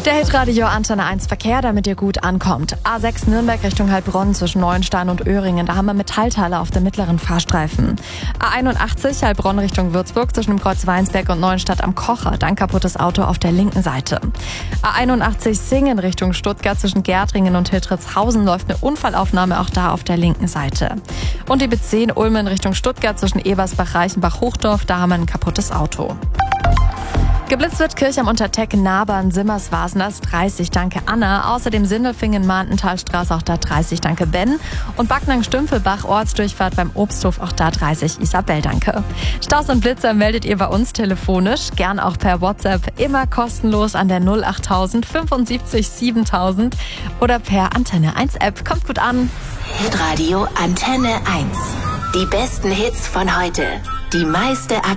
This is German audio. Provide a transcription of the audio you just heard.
Der Hitradio Antenne 1 Verkehr, damit ihr gut ankommt. A6 Nürnberg Richtung Heilbronn zwischen Neuenstein und Öhringen. Da haben wir Metallteile auf dem mittleren Fahrstreifen. A81 Heilbronn Richtung Würzburg zwischen dem Kreuz Weinsberg und Neuenstadt am Kocher. Dann kaputtes Auto auf der linken Seite. A81 Singen Richtung Stuttgart zwischen Gärtringen und Hiltritzhausen läuft eine Unfallaufnahme auch da auf der linken Seite. Und die B10 Ulmen Richtung Stuttgart zwischen Ebersbach-Reichenbach-Hochdorf. Da haben wir ein kaputtes Auto. Geblitzt wird Kirch am Unterteck, Nabern, Simmerswasen, das 30, danke Anna. Außerdem Sindelfingen, Marntenthalstraße, auch da 30, danke Ben. Und Backnang-Stümpfelbach, Ortsdurchfahrt beim Obsthof, auch da 30, Isabel, danke. Staus und Blitzer meldet ihr bei uns telefonisch, gern auch per WhatsApp, immer kostenlos an der 08000 75 7000 oder per Antenne 1 App. Kommt gut an. Hitradio Antenne 1. Die besten Hits von heute. Die meiste